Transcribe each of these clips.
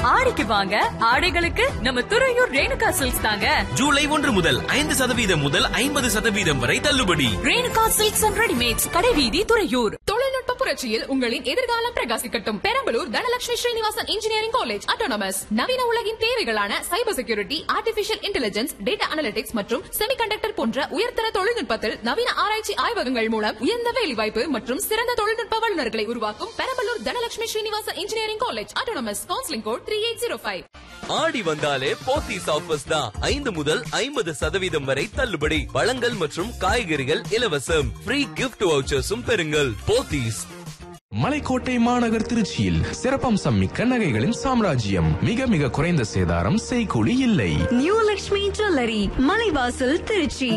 ஆடிக்கு வாங்க, ஆடைகளுக்கு நம்ம துறையூர் ரேணுகா சில்க்ஸ் தாங்க. ஜூலை 1 முதல் 5% முதல் 50% வரை தள்ளுபடி. ரேணுகா சில்க்ஸ் அண்ட் ரெடிமேட்ஸ், கடைவீதி, துறையூர். தொழில்நுட்ப புரட்சியில் உங்களின் எதிர்காலம் பிரகாசிக்கட்டும். Perambalur Dhanalakshmi Srinivasan engineering college autonomous நவீன உலகின் தேவைகளான cyber security, artificial intelligence, data analytics மற்றும் செமிகண்டக்டர் போன்ற உயர்தர தொழில்நுட்பத்தில் நவீன ஆராய்ச்சி ஆய்வகங்கள் மூலம் உயர்ந்த வேலைவாய்ப்பு மற்றும் சிறந்த தொழில்நுட்ப வல்லுநர்களை உருவாக்கும் Perambalur Dhanalakshmi Srinivasan engineering college autonomous. Counselling code 3805. ஆடி வந்தாலே போத்தீஸ் ஆஃபர்ஸ் தான். 5 முதல் 50% வரை தள்ளுபடி. பழங்கள் மற்றும் காய்கறிகள் இலவசம். ஃப்ரீ கிஃப்ட் வவுச்சர்ஸும் பெறுங்கள். போத்தீஸ். மலைக்கோட்டை மாநகர் திருச்சியில் சிறப்பம்சம் மிக்க நகைகளின் சாம்ராஜ்யம். மிக மிக குறைந்த சேதாரம், செய்கூலி இல்லை. New Lakshmi jewellery, Malaivasal, Trichy.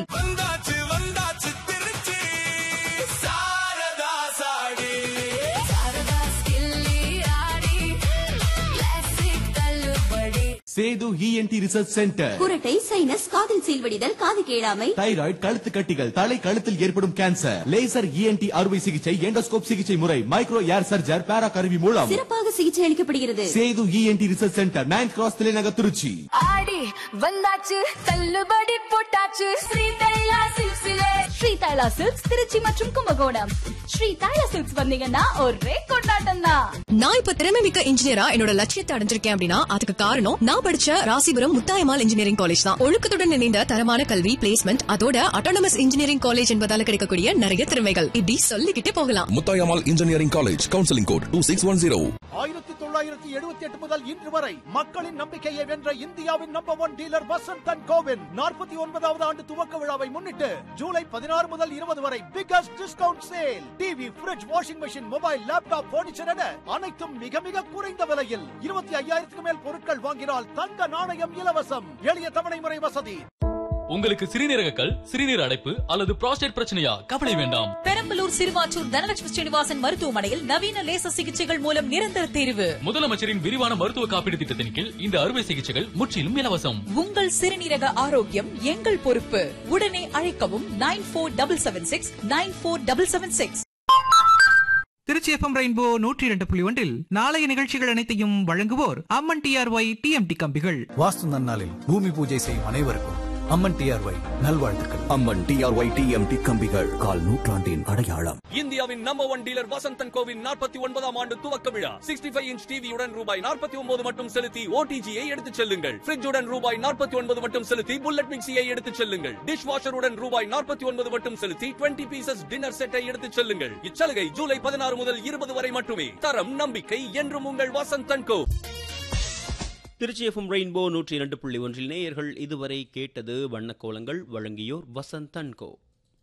Setu ENT research centre. குரட்டை, சைனஸ், காதில் சீல்வடிதல், காது கேளாமை, தைராய்டு, கழுத்து கட்டிகள், தலை கழுத்தில் ஏற்படும் கேன்சர், லேசர் இஎன்டி அறுவை சிகிச்சை, எண்டோஸ்கோப் சிகிச்சை முறை, மைக்ரோ ஏர் சர்ஜர், பேரா கருவி மூலம் சிறப்பாக சிகிச்சை அளிக்கப்படுகிறது. Setu ENT research centre, 9th cross, தலைநகர், திருச்சி. ஆடி வந்தாச்சு, தள்ளுபடி போட்டாச்சு, ஸ்ரீ தைலா சில்க்ஸ்ல. ஸ்ரீ தைலா சில்க்ஸ் திருச்சி மற்றும் கும்பகோணம். ஸ்ரீ தைலா சில்க்ஸ் வந்தீங்கன்னா ஒரே கொண்டாட்டம் தான். நான் இப்ப திறமை மிக்க இன்ஜினியரா என்னோட லட்சியத்தை அடைஞ்சிருக்கேன் அப்படின்னா அதுக்கு காரணம் நான் படிச்ச ராசிபுரம் முத்தாயம்மாள் இன்ஜினியரிங் காலேஜ் தான். ஒழுக்கத்துடன் இணைந்த தரமான கல்வி, பிளேஸ்மெண்ட், அதோட அட்டானமஸ் இன்ஜினியரிங் காலேஜ் என்பதால கிடைக்கக்கூடிய நிறைய திறமைகள் இப்படி சொல்லிக்கிட்டே போகலாம். Muthayammal engineering college, counselling code 2610. 1978 முதல் இன்று வரை மக்களின் நம்பிக்கையை வென்ற இந்தியாவின் number 1 dealer Vasanth and CoWIN 49வது ஆண்டு துவக்க விழாவை முன்னிட்டு ஜூலை 16 முதல் 20 வரை biggest discount sale. TV, fridge, washing machine, mobile, laptop, furniture என அனைத்தும் மிக மிக குறைந்த விலையில். 25,000க்கு மேல் பொருட்கள் வாங்கினால் தங்க நாணயம் இலவசம். எளிய தவணை முறை வசதி. உங்களுக்கு சிறுநீரகக்கல், சிறுநீர் அடைப்பு அல்லது புரோஸ்டேட் பிரச்சனையா? கவலை வேண்டாம். பெரம்பலூர் சிறுவாச்சூர் தனலட்சுமி ஸ்ரீனிவாசன் மருத்துவமனையில் நவீன லேசர் சிகிச்சைகள் மூலம் நிரந்தர தீர்வு. முதலமைச்சரின் விரிவான மருத்துவ காப்பீடு திட்டத்தின் கீழ் இந்த அறுவை சிகிச்சைகள் முற்றிலும் இலவசம். உங்கள் சிறுநீரக ஆரோக்கியம் எங்கள் பொறுப்பு. உடனே அழைக்கவும் 9477694776. திருச்சி எஃப்எம் ரெயின்போ 102.1 நாளைய நிகழ்ச்சிகள் அனைத்தையும் வழங்குவோர் அம்மன் டிஆர்ஒய் டிஎம்டி கம்பிகள். வாஸ்து நன்னாளில் பூமி பூஜை செய்யும் அனைவருக்கும் அம்மன் டிஆர்ஒய் நல்வாழ்த்துக்கள். அம்மன் டிஆர்ஒய் டிஎம்டி கம்பிகள், கால் நூற்றாண்டின் அடையாளம். இந்தியாவின் number 1 dealer Vasanth and CoWIN 49ஆம் ஆண்டு துவக்க விழா. 65 இன்ச் டிவியுடன் ரூபாய் 49 மட்டும் செலுத்தி ஓடிஜியை எடுத்துச் செல்லுங்கள். ஃபிரிட்ஜுடன் ரூபாய் 49 மட்டும் செலுத்தி புல்லட் மிக்சியை எடுத்துச் செல்லுங்கள். டிஷ் வாஷருடன் ரூபாய் 49 மட்டும் செலுத்தி 20 பீசஸ் டின்னர் செட்டை எடுத்துச் செல்லுங்கள். இச்சலுகை ஜூலை 16 முதல் 20 வரை மட்டுமே. தரம், நம்பிக்கை என்றும் உங்கள் Vasanth and go. Trichy FM rainbow 102.1 நேயர்கள் இதுவரை கேட்டது வண்ணக்கோலங்கள். வழங்கியோர் வசந்த் அண்ட் கோ.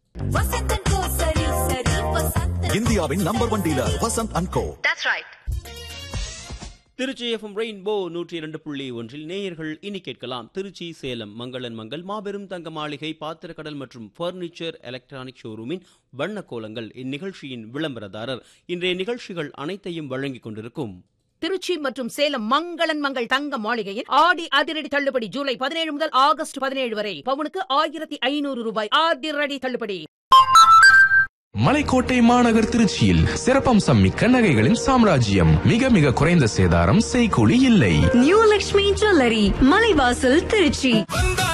இந்தியாவின் number 1 dealer Vasanth and go. Trichy FM rainbow 102.1 நேயர்கள் இனி கேட்கலாம் திருச்சி சேலம் மங்களன் மங்கள் மாபெரும் தங்க மாளிகை பாத்திரக்கடல் மற்றும் பர்னிச்சர் எலக்ட்ரானிக் ஷோரூமின் வண்ணக்கோலங்கள். இந்நிகழ்ச்சியின் விளம்பரதாரர். இன்றைய நிகழ்ச்சிகள் அனைத்தையும் வழங்கிக் கொண்டிருக்கும் திருச்சி மற்றும் சேலம் மங்களன் மங்கள் தங்க மாளிகையில் ஆடி அதிரடி தள்ளுபடி. ஜூலை 17 முதல் ஆகஸ்ட் 17 வரை பவுனுக்கு 1500 ரூபாய் அதிரடி தள்ளுபடி. மலைக்கோட்டை மாநகர் திருச்சியில் சிறப்பம்சம் மிக்க நகைகளின் சாம்ராஜ்யம். மிக மிக குறைந்த சேதாரம், செய்கூலி இல்லை. New Lakshmi jewellery, Malaivasal, Trichy.